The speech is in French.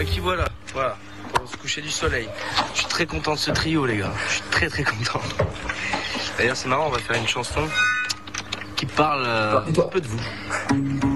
bah qui voilà, pour se coucher du soleil. Je suis très content de ce trio, les gars. Je suis très très content. D'ailleurs, c'est marrant, on va faire une chanson qui parle un peu de vous.